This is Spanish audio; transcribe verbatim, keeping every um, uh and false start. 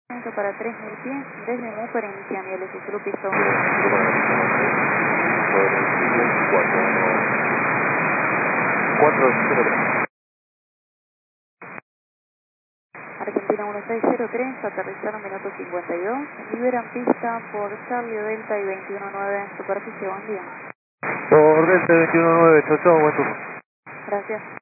Para tres mil pies, desde Múper inicia Mieles y Club Piso. cuatro cero tres. Argentina uno seis cero tres, aterrizaron minuto cincuenta y dos, liberan pista por Charlie Delta y veintiuno nueve, superficie, buen día. Por Delta veintiuno nueve, chau chau, buen turno. Gracias.